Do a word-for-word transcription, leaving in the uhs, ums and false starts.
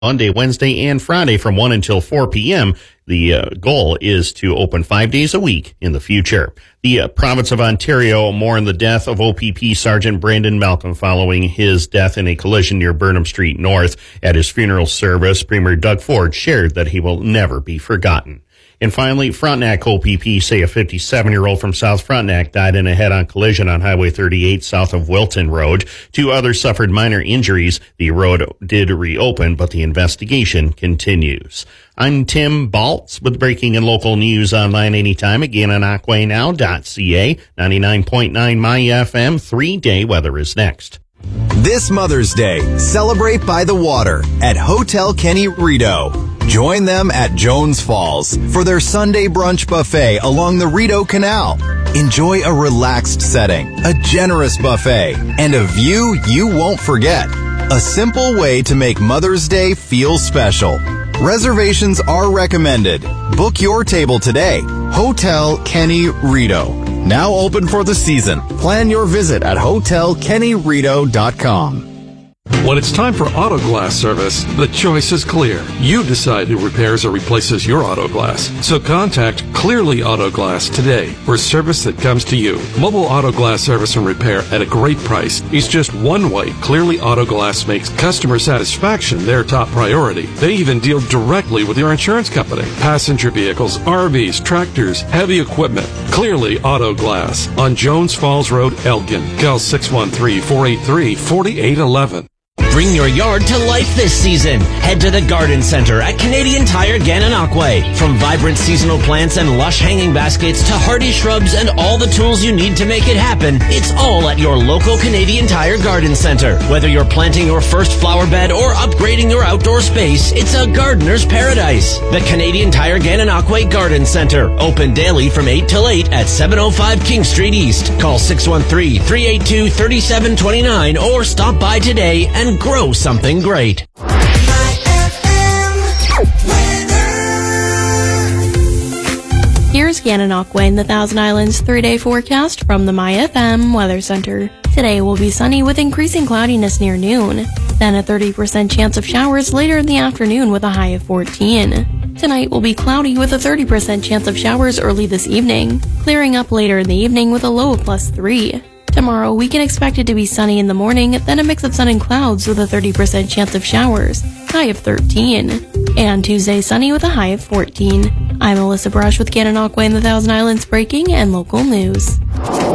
Monday, Wednesday, and Friday from one until four p.m. The uh, goal is to open five days a week in the future. The uh, province of Ontario mourned the death of O P P Sergeant Brandon Malcolm following his death in a collision near Burnham Street North. At his funeral service, Premier Doug Ford shared that he will never be forgotten. And finally, Frontenac O P P say a fifty-seven-year-old from South Frontenac died in a head-on collision on Highway thirty-eight south of Wilton Road. Two others suffered minor injuries. The road did reopen, but the investigation continues. I'm Tim Baltz with breaking and local news online anytime at Gananoque Now dot C A. ninety-nine point nine My F M. Three-day weather is next. This Mother's Day, celebrate by the water at Hotel Kenny Rideau. Join them at Jones Falls for their Sunday brunch buffet along the Rideau Canal. Enjoy a relaxed setting, a generous buffet, and a view you won't forget. A simple way to make Mother's Day feel special. Reservations are recommended. Book your table today. Hotel Kenny Rideau. Now open for the season. Plan your visit at hotel kenny rideau dot com. When it's time for auto glass service, the choice is clear. You decide who repairs or replaces your auto glass. So contact Clearly Auto Glass today for service that comes to you. Mobile auto glass service and repair at a great price is just one way Clearly Auto Glass makes customer satisfaction their top priority. They even deal directly with your insurance company. Passenger vehicles, R Vs, tractors, heavy equipment. Clearly Auto Glass on Jones Falls Road, Elgin. Call six one three, four eight three, four eight one one. Bring your yard to life this season. Head to the Garden Center at Canadian Tire Gananoque. From vibrant seasonal plants and lush hanging baskets to hardy shrubs and all the tools you need to make it happen, it's all at your local Canadian Tire Garden Center. Whether you're planting your first flower bed or upgrading your outdoor space, it's a gardener's paradise. The Canadian Tire Gananoque Garden Center. Open daily from eight till eight at seven oh five King Street East. Call six one three, three eight two, three seven two nine or stop by today and grow something great. Here's Gananoque and the Thousand Islands three-day forecast from the My F M Weather Center. Today will be sunny with increasing cloudiness near noon, then a thirty percent chance of showers later in the afternoon with a high of fourteen. Tonight will be cloudy with a thirty percent chance of showers early this evening, clearing up later in the evening with a low of plus three. Tomorrow, we can expect it to be sunny in the morning, then a mix of sun and clouds with a thirty percent chance of showers, high of thirteen. And Tuesday, sunny with a high of fourteen. I'm Alyssa Brush with Gananoque and the Thousand Islands breaking and local news.